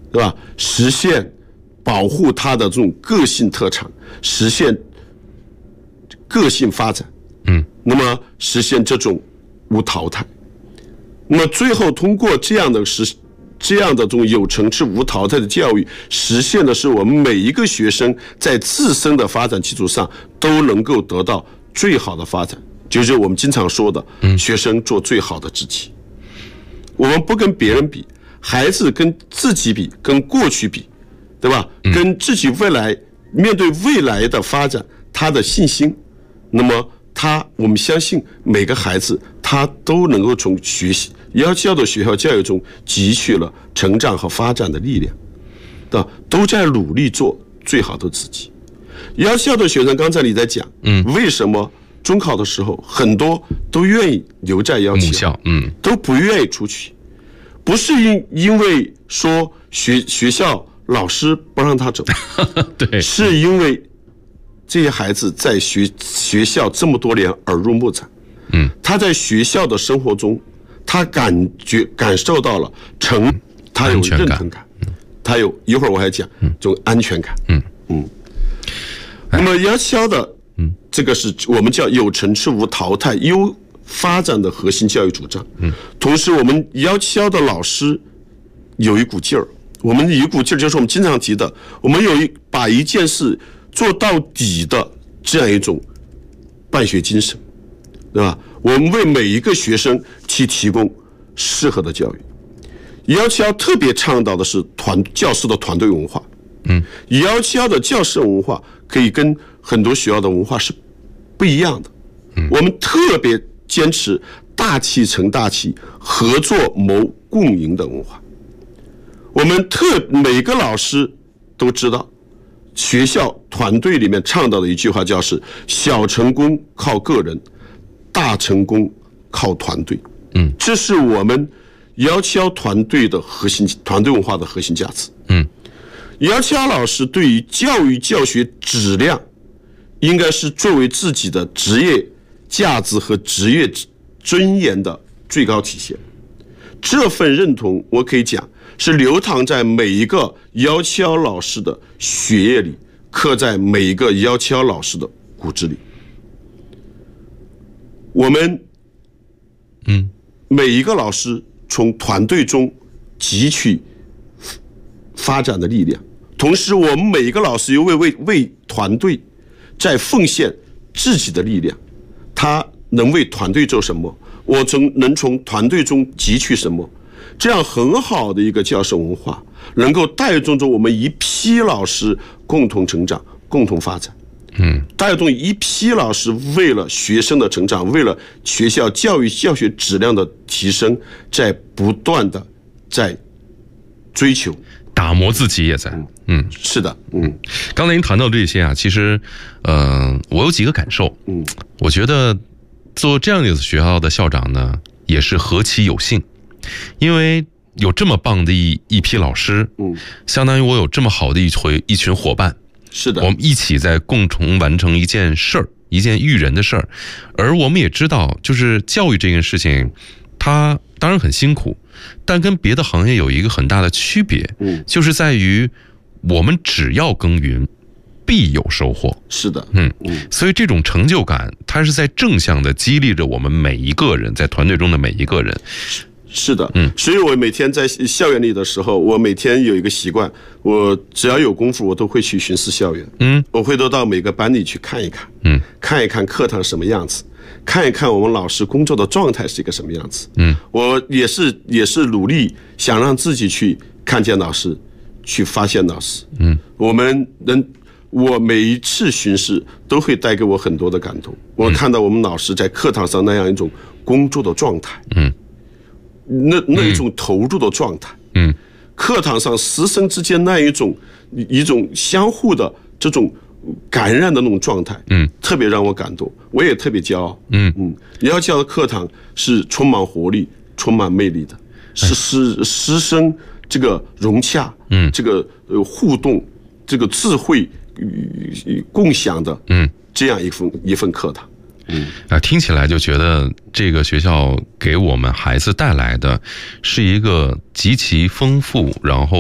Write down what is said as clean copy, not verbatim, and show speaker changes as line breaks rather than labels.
对吧？实现保护他的这种个性特长，实现个性发展，那么实现这种无淘汰。那么最后通过这样的这种有层次无淘汰的教育，实现的是我们每一个学生在自身的发展基础上都能够得到最好的发展，就是我们经常说的学生做最好的自己。我们不跟别人比，孩子跟自己比，跟过去比，对吧？跟自己面对未来的发展他的信心，那么我们相信每个孩子他都能够从117的学校教育中汲取了成长和发展的力量，都在努力做最好的自己。117的学生，刚才你在讲，为什么中考的时候很多都愿意留在117，都不愿意出去，不是因为说学校老师不让他走，
对，
是因为这些孩子在学校这么多年耳濡目染，他在学校的生活中，他感受到了他有认同感，他有一会儿我还讲这种安全感，那么117的这个是我们叫有层次无淘汰优发展的核心教育主张，同时我们117的老师有一股劲儿，我们有一股劲儿就是我们经常提的，我们把一件事做到底的这样一种办学精神，对吧？我们为每一个学生去提供适合的教育。117特别倡导的是教师的团队文化。117的教师文化可以跟很多学校的文化是不一样的。我们特别坚持大气成大气，合作谋共赢的文化。我们每个老师都知道，学校团队里面倡导的一句话叫是小成功靠个人，大成功靠团队。这是我们117团队的团队文化的核心价值。117老师对于教育教学质量应该是作为自己的职业价值和职业尊严的最高体现。这份认同我可以讲是流淌在每一个117老师的血液里，刻在每一个117老师的骨子里。我们每一个老师从团队中汲取发展的力量，同时我们每一个老师又为团队在奉献自己的力量。他能为团队做什么，我能从团队中汲取什么，这样很好的一个教师文化能够带动着我们一批老师共同成长，共同发展。带动一批老师为了学生的成长，为了学校教育教学质量的提升，在不断的在追求
打磨自己也在。
是的。
刚才您谈到这些啊，其实我有几个感受。我觉得做这样一个学校的校长呢，也是何其有幸，因为有这么棒的一批老师，相当于我有这么好的一群伙伴。是的，我们一起在共同完成一件事儿，一件育人的事儿。而我们也知道，就是教育这件事情，它当然很辛苦，但跟别的行业有一个很大的区别，就是在于我们只要耕耘，必有收获。是的，所以这种成就感，它是在正向的激励着我们每一个人，在团队中的每一个人。是的，所以我每天在校园里的时候，我每天有一个习惯，我只要有功夫，我都会去巡视校园。我会都到每个班里去看一看，看一看课堂什么样子，看一看我们老师工作的状态是一个什么样子。我也是努力想让自己去看见老师，去发现老师。我每一次巡视都会带给我很多的感动。我看到我们老师在课堂上那样一种工作的状态，那一种投入的状态，课堂上师生之间那一种相互的这种感染的那种状态，特别让我感动，我也特别骄傲。117的课堂是充满活力、充满魅力的，是师生这个融洽，这个互动，这个智慧共享的，这样一份课堂。听起来就觉得这个学校给我们孩子带来的是一个极其丰富，然后